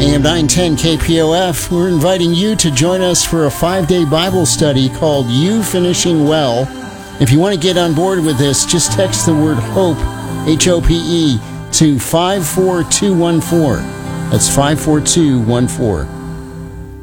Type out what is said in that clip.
AM 910 KPOF, we're inviting you to join us for a 5-day Bible study called You Finishing Well. If you want to get on board with this, just text the word HOPE, H-O-P-E, to 54214. That's 54214.